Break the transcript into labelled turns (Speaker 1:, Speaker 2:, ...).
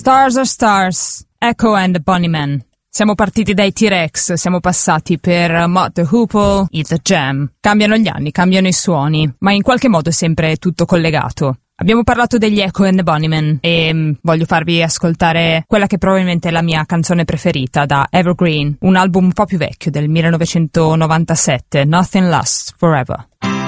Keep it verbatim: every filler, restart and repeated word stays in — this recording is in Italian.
Speaker 1: Stars are stars, Echo and the Bunnymen. Siamo partiti dai T-Rex, siamo passati per Mott the Hoople, Eat the Jam. Cambiano gli anni, cambiano i suoni, ma in qualche modo è sempre tutto collegato. Abbiamo parlato degli Echo and the Bunnymen e mh, voglio farvi ascoltare quella che probabilmente è la mia canzone preferita da Evergreen, un album un po' più vecchio del millenovecentonovantasette, Nothing Lasts Forever.